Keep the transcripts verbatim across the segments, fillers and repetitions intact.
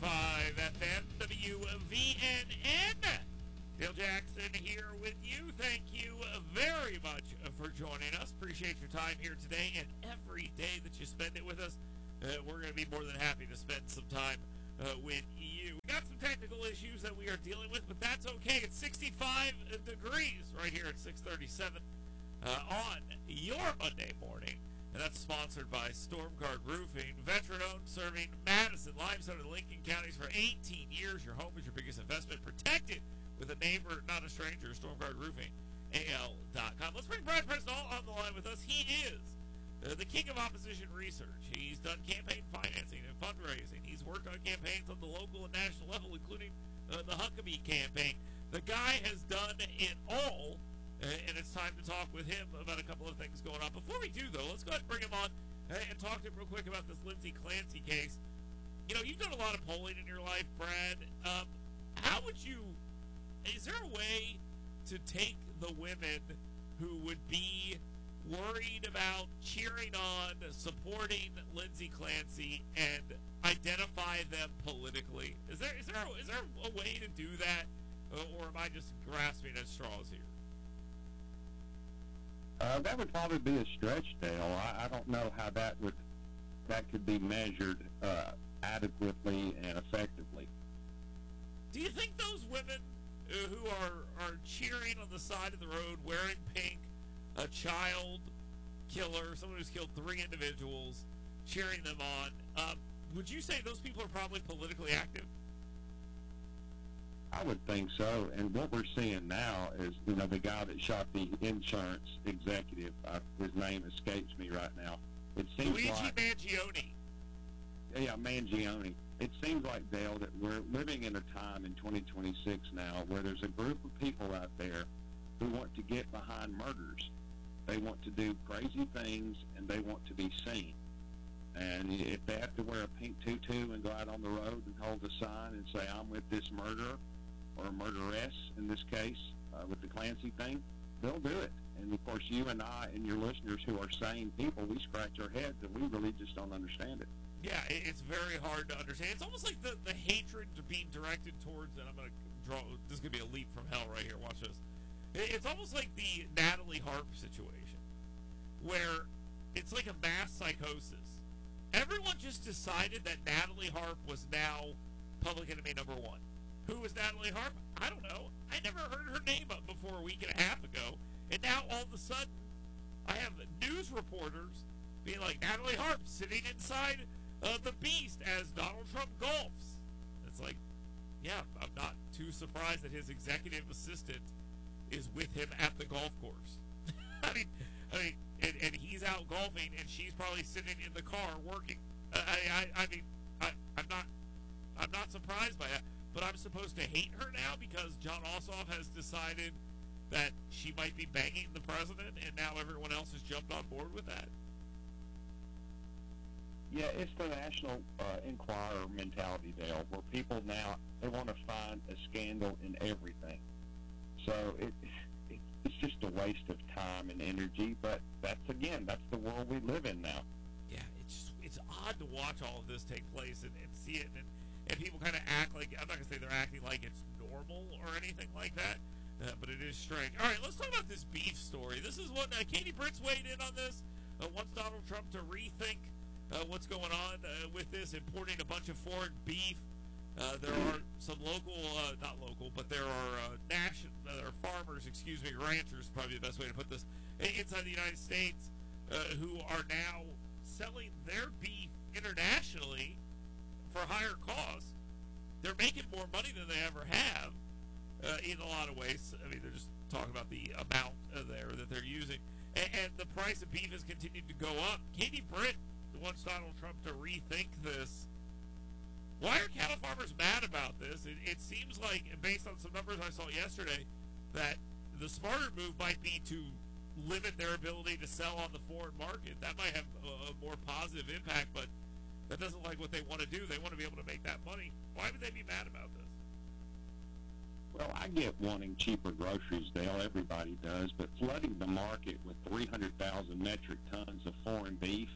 five F M, W V N N. Dale Jackson here with you. Thank you very much for joining us. Appreciate your time here today and every day that you spend it with us. Uh, we're going to be more than happy to spend some time uh, with you. We got some technical issues that we are dealing with, but that's okay. It's sixty-five degrees right here at six thirty-seven uh, on your Monday morning. And that's sponsored by Stormguard Roofing, veteran-owned, serving Madison, Limestone, and Lincoln counties for eighteen years. Your home is your biggest investment. Protected with a neighbor, not a stranger. Stormguard Roofing, A L dot com. Let's bring Brad Presnall on the line with us. He is uh, the king of opposition research. He's done campaign financing and fundraising. He's worked on campaigns on the local and national level, including uh, the Huckabee campaign. The guy has done it all. And it's time to talk with him about a couple of things going on. Before we do, though, let's go ahead and bring him on and talk to him real quick about this Lindsay Clancy case. You know, you've done a lot of polling in your life, Brad. Um, how would you, is there a way to take the women who would be worried about cheering on, supporting Lindsay Clancy, and identify them politically? Is there, is there, is there a way to do that, or am I just grasping at straws here? Uh, that would probably be a stretch, Dale. I, I don't know how that would that could be measured uh, adequately and effectively. Do you think those women uh, who are, are cheering on the side of the road, wearing pink, a child killer, someone who's killed three individuals, cheering them on, um, would you say those people are probably politically active? I would think so, and what we're seeing now is, you know, the guy that shot the insurance executive, uh, his name escapes me right now. It seems Luigi like, Mangione. Yeah, Mangione. It seems like, Dale, that we're living in a time in twenty twenty-six now where there's a group of people out there who want to get behind murders. They want to do crazy things, and they want to be seen. And if they have to wear a pink tutu and go out on the road and hold a sign and say, I'm with this murderer, or a murderess in this case, uh, with the Clancy thing, they'll do it. And, of course, you and I and your listeners who are sane people, we scratch our heads and we really just don't understand it. Yeah, it's very hard to understand. It's almost like the, the hatred being directed towards, and I'm going to draw, this is going to be a leap from hell right here, watch this. It's almost like the Natalie Harp situation, where it's like a mass psychosis. Everyone just decided that Natalie Harp was now public enemy number one. Who was Natalie Harp? I don't know. I never heard her name up before a week and a half ago. And now all of a sudden, I have news reporters being like, Natalie Harp sitting inside uh, the Beast as Donald Trump golfs. It's like, yeah, I'm not too surprised that his executive assistant is with him at the golf course. I mean, I mean, and, and he's out golfing, and she's probably sitting in the car working. I, I, I mean, I, I'm not, I'm not surprised by that. But I'm supposed to hate her now because John Ossoff has decided that she might be banging the president, and now everyone else has jumped on board with that? Yeah, it's the National uh, Enquirer mentality, Dale, where people now, they want to find a scandal in everything. So it, it it's just a waste of time and energy, but that's, again, that's the world we live in now. Yeah, it's it's odd to watch all of this take place and, and see it, and And people kind of act like, I'm not going to say they're acting like it's normal or anything like that, uh, but it is strange. All right, let's talk about this beef story. This is what, uh, Katie Britt's weighed in on this, uh, wants Donald Trump to rethink uh, what's going on uh, with this, importing a bunch of foreign beef. Uh, there are some local, uh, not local, but there are uh, national, uh, there are farmers, excuse me, ranchers, probably the best way to put this, inside the United States uh, who are now selling their beef internationally for higher costs. They're making more money than they ever have uh, in a lot of ways. I mean, they're just talking about the amount uh, there that they're using. And, and the price of beef has continued to go up. Katie Britt wants Donald Trump to rethink this. Why are cattle farmers mad about this? It, it seems like, based on some numbers I saw yesterday, that the smarter move might be to limit their ability to sell on the foreign market. That might have a, a more positive impact, but that doesn't like what they want to do. They want to be able to make that money. Why would they be mad about this? Well, I get wanting cheaper groceries, Dale. Everybody does. But flooding the market with three hundred thousand metric tons of foreign beef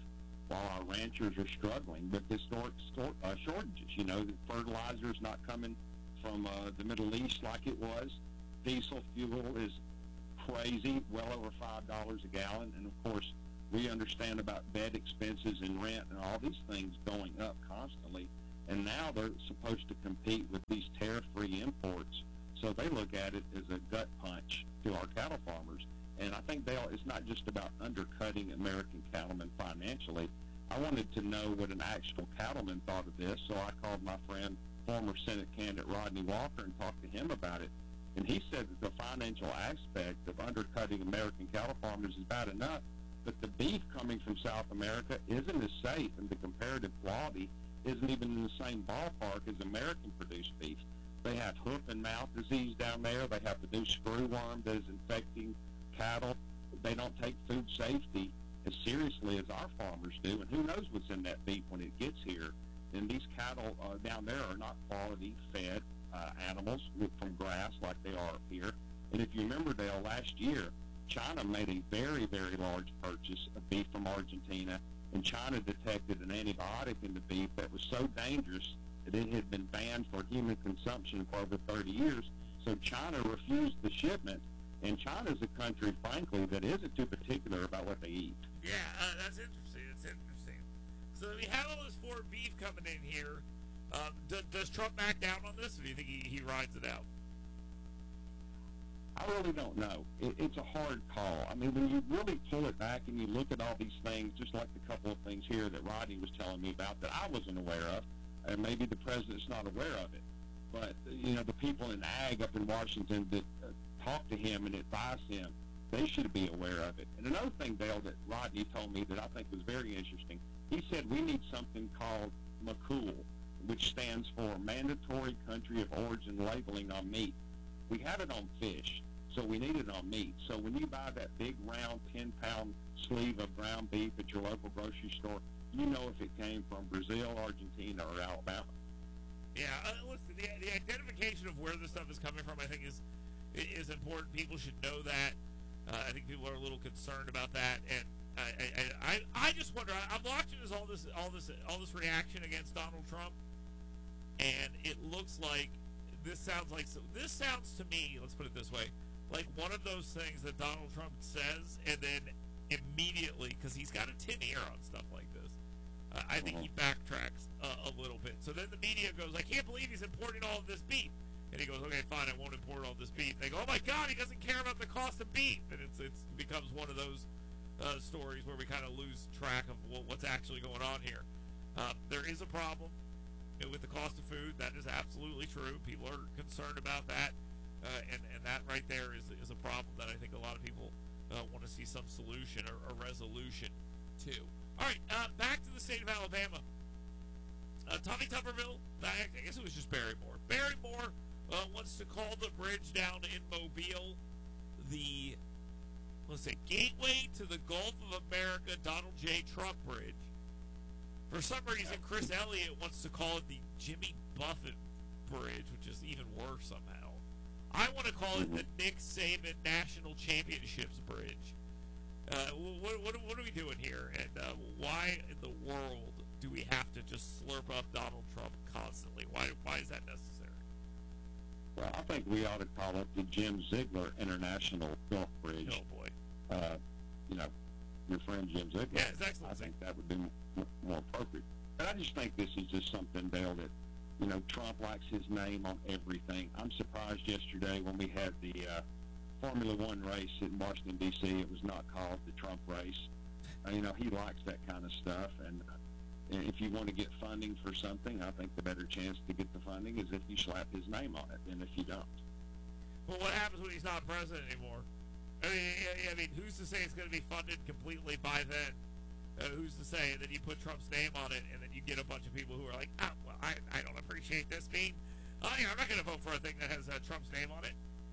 while our ranchers are struggling with historic stor- uh, shortages. You know, the fertilizer's not coming from uh, the Middle East like it was. Diesel fuel is crazy, well over five dollars a gallon. And, of course, we understand about bed expenses and rent and all these things going up constantly. And now they're supposed to compete with these tariff-free imports. So they look at it as a gut punch to our cattle farmers. And I think, Dale, it's not just about undercutting American cattlemen financially. I wanted to know what an actual cattleman thought of this, so I called my friend, former Senate candidate Rodney Walker, and talked to him about it. And he said that the financial aspect of undercutting American cattle farmers is bad enough, but the beef coming from South America isn't as safe, and the comparative quality isn't even in the same ballpark as American-produced beef. They have hoof and mouth disease down there. They have the new screwworm that is infecting cattle. They don't take food safety as seriously as our farmers do, and who knows what's in that beef when it gets here. And these cattle uh, down there are not quality-fed uh, animals with, from grass like they are up here. And if you remember, Dale, last year, China made a very, very large purchase of beef from Argentina, and China detected an antibiotic in the beef that was so dangerous that it had been banned for human consumption for over thirty years. So China refused the shipment, and China's a country, frankly, that isn't too particular about what they eat. Yeah, uh, that's interesting. That's interesting. So we have all this foreign beef coming in here. Um, do, does Trump back down on this, or do you think he, he rides it out? I really don't know. It, it's a hard call. I mean, when you really pull it back and you look at all these things, just like the couple of things here that Rodney was telling me about that I wasn't aware of, and maybe the president's not aware of it, but, you know, the people in ag up in Washington that uh, talk to him and advise him, they should be aware of it. And another thing, Dale, that Rodney told me that I think was very interesting, he said we need something called McCool, which stands for Mandatory Country of Origin Labeling on Meat. We have it on fish, so we need it on meat. So when you buy that big round ten-pound sleeve of ground beef at your local grocery store, you know if it came from Brazil, Argentina, or Alabama. Yeah, uh, listen, the, the identification of where this stuff is coming from, I think, is is important. People should know that. Uh, I think people are a little concerned about that, and I I, I, I just wonder. I, I'm watching this all this all this all this reaction against Donald Trump, and it looks like this sounds like so. This sounds to me, let's put it this way, like one of those things that Donald Trump says, and then immediately, because he's got a tin ear on stuff like this, uh, I think he backtracks uh, a little bit. So then the media goes, I can't believe he's importing all of this beef. And he goes, okay, fine, I won't import all this beef. They go, oh my God, he doesn't care about the cost of beef. And it's it's becomes one of those uh, stories where we kind of lose track of what, what's actually going on here. Uh, there is a problem with the cost of food. That is absolutely true. People are concerned about that. Uh, and, and that right there is, is a problem that I think a lot of people uh, want to see some solution or, or resolution to. All right, uh, back to the state of Alabama. Uh, Tommy Tuberville, I guess it was just Barrymore. Barrymore uh, wants to call the bridge down in Mobile the, let's say, Gateway to the Gulf of America Donald J. Trump Bridge. For some reason, Chris Elliott wants to call it the Jimmy Buffett Bridge, which is even worse somehow. I want to call it the Nick Saban National Championships Bridge. Uh, what, what, what are we doing here? And uh, why in the world do we have to just slurp up Donald Trump constantly? Why why is that necessary? Well, I think we ought to call it the Jim Ziegler International Gulf Bridge. Oh, boy. Uh, you know, your friend Jim Ziegler. Yeah, it's excellent. I think that would be m- more appropriate. But I just think this is just something, Dale, that, you know, Trump likes his name on everything. I'm surprised yesterday when we had the uh, Formula One race in Washington, D C, it was not called the Trump race. Uh, you know, he likes that kind of stuff. And uh, if you want to get funding for something, I think the better chance to get the funding is if you slap his name on it than if you don't. Well, what happens when he's not president anymore? I mean, I mean, who's to say it's going to be funded completely by then? Uh, who's to say that you put Trump's name on it and then you get a bunch of people who are like, ah, well, I, I don't appreciate this being. Oh, yeah, I'm not going to vote for a thing that has uh, Trump's name on it.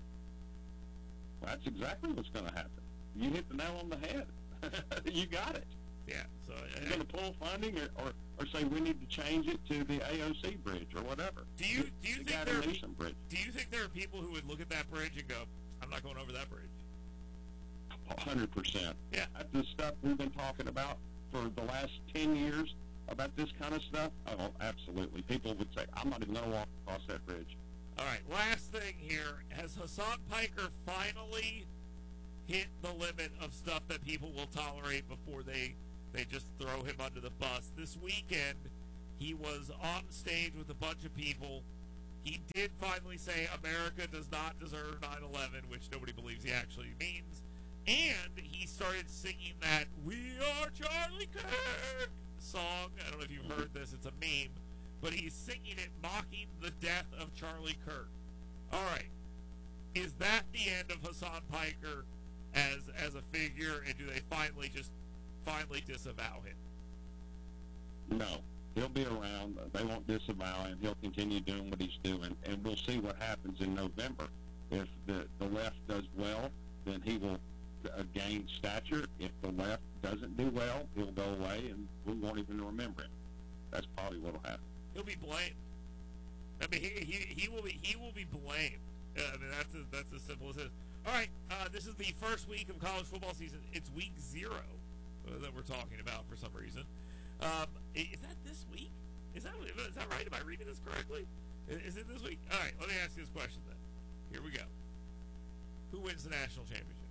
Well, that's exactly what's going to happen. You hit the nail on the head. You got it. Yeah. So uh, you're going to pull funding, or, or, or say we need to change it to the A O C bridge or whatever. Do you do you the think there are, Newsom bridge. Do you think there are people who would look at that bridge and go, I'm not going over that bridge? one hundred percent. Yeah. That's the stuff we've been talking about for the last ten years about this kind of stuff? Oh, absolutely. People would say, I'm not even going to walk across that bridge. All right, last thing here. Has Hassan Piker finally hit the limit of stuff that people will tolerate before they, they just throw him under the bus? This weekend, he was on stage with a bunch of people. He did finally say America does not deserve nine eleven, which nobody believes he actually means. And he started singing that "We Are Charlie Kirk" song. I don't know if you've heard this. It's a meme. But he's singing it mocking the death of Charlie Kirk. All right. Is that the end of Hassan Piker as as a figure, and do they finally just finally disavow him? No. He'll be around. They won't disavow him. He'll continue doing what he's doing, and we'll see what happens in November. If the, the left does well, then he will uh, gain stature. If the left doesn't do well, he'll go away, and we won't even remember him. That's probably what will happen. He'll be blamed. I mean, he he, he will be he will be blamed. Uh, I mean, that's as, that's as simple as it is. All right, uh, this is the first week of college football season. It's week zero uh, that we're talking about for some reason. Um, is that this week? Is that is that right? Am I reading this correctly? Is, is it this week? All right, let me ask you this question then. Here we go. Who wins the national championship?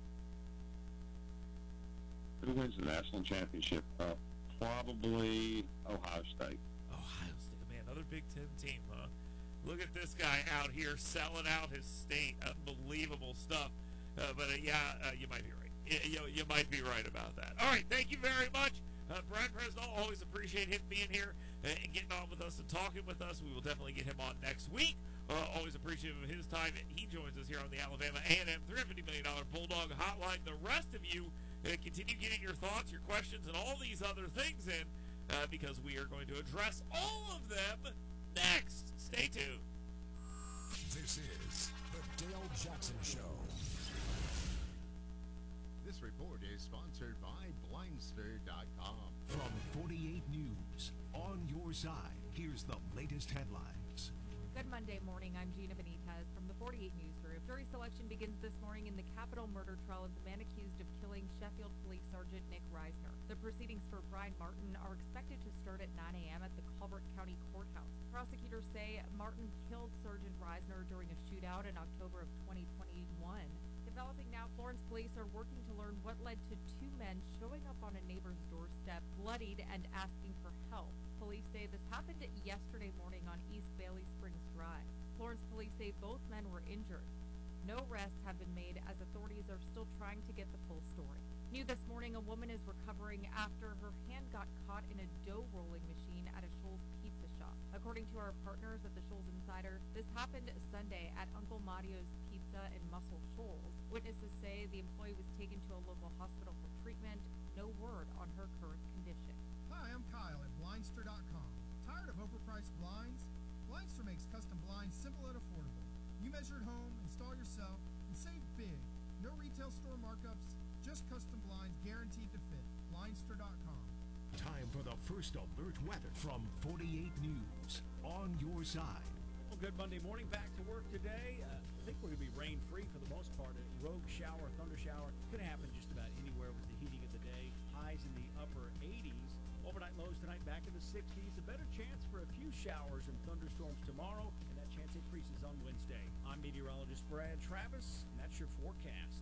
Who wins the national championship? Uh, probably Ohio State. Ohio State, man, another Big Ten team, huh? Look at this guy out here selling out his state. Unbelievable stuff. Uh, but uh, yeah, uh, you might be right. You, you, you might be right about that. All right, thank you very much. Uh, Brad Presnell, always appreciate him being here and getting on with us and talking with us. We will definitely get him on next week. Uh, always appreciative of his time. He joins us here on the Alabama A and M three hundred fifty million dollars Bulldog Hotline. The rest of you uh, continue getting your thoughts, your questions, and all these other things in uh, because we are going to address all of them next. Stay tuned. This is the Dale Jackson Show. This report is sponsored by Blindster dot com. From forty-eight News, on your side, here's the latest headlines. Good Monday morning. I'm Gina Benitez from the forty-eight News Group. Jury selection begins this morning in the capital murder trial of the man accused of killing Sheffield Police Sergeant Nick Reisner. The proceedings for Brian Martin are expected to start at nine a.m. at the Colbert County Courthouse. Prosecutors say Martin killed Sergeant Reisner during a shootout in October of twenty twenty-one. Developing now, Florence police are working to learn what led to two men showing up on a neighbor's doorstep, bloodied and asking for help. Police say this happened yesterday morning on East Bailey Springs Drive. Florence police say both men were injured. No arrests have been made as authorities are still trying to get the full story. New this morning, a woman is recovering after her hand got caught in a dough rolling machine at a Shoals pizza shop. According to our partners at the Shoals Insider, this happened Sunday at Uncle Mario's Pizza in Muscle Shoals. Witnesses say the employee was taken to a local hospital for treatment. No word on her current condition. Hi, I'm Kyle at Blindster dot com. Tired of overpriced blinds? Blindster makes custom blinds simple and affordable. You measure at home, install yourself, and save big. No retail store markups, just custom blinds guaranteed to fit. Blindster dot com. Time for the first alert weather from forty-eight News, on your side. Well, good Monday morning. Back to work today. Uh, I think we're going to be rain-free for the most part. A rogue shower, thunder shower, could happen just about anywhere with the heating of the day. Highs in the upper eighties. Overnight lows tonight back in the sixties. A better chance for a few showers and thunderstorms tomorrow, and that chance increases on Wednesday. I'm meteorologist Brad Travis, and that's your forecast.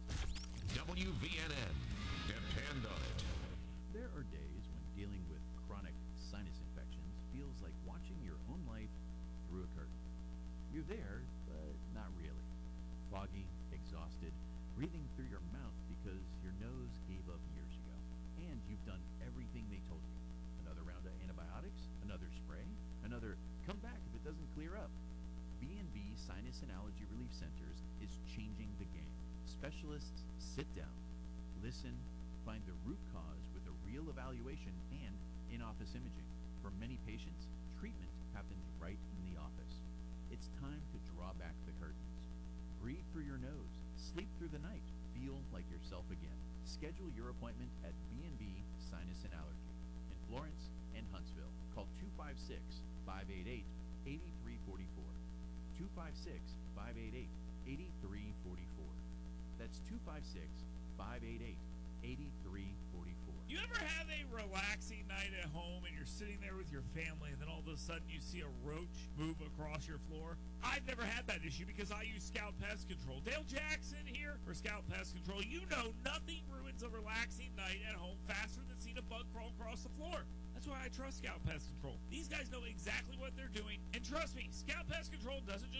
W V N N. Depend on it. There are days when dealing with chronic sinus infections feels like watching your own life through a curtain. You're there, but not really. Foggy, exhausted, breathing through your mouth because your nose gave up years ago. And you've done everything they told you. Another round of antibiotics, another spray, another come back if it doesn't clear up. B and B Sinus and Allergy Relief Centers is changing the game. Specialists sit down, listen, find the root cause with a real evaluation and in-office imaging. For many patients, treatment happens right in the office. It's time to draw back the curtains. Breathe through your nose, sleep through the night, feel like yourself again. Schedule your appointment at B and B Sinus and Allergy in Florence and Huntsville. Call two five six, five eight eight, eight three four four. two five six, five eight eight, eight three four four. That's two five six, five eight eight, eight three four four. You ever have a relaxing night at home and you're sitting there with your family and then all of a sudden you see a roach move across your floor? I've never had that issue because I use Scout Pest Control. Dale Jackson here for Scout Pest Control. You know nothing ruins a relaxing night at home faster than seeing a bug crawl across the floor. That's why I trust Scout Pest Control. These guys know exactly what they're doing. And trust me, Scout Pest Control doesn't just